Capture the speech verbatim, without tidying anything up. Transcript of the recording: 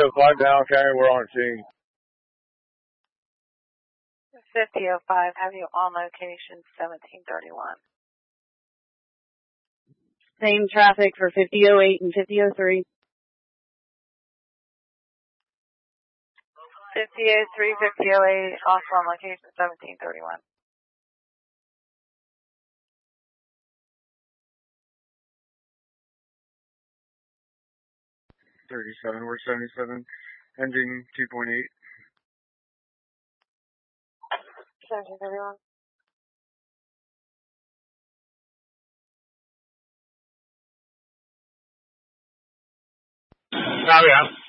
oh five down, carry, we're on scene. fifty oh five, have you on location, seventeen thirty-one. Same traffic for fifty oh eight and fifty oh three. fifty oh three, fifty oh eight, also on location, seventeen thirty-one. thirty-seven, we're seventy-seven, ending two point eight. seventeen thirty-one. Oh, yeah.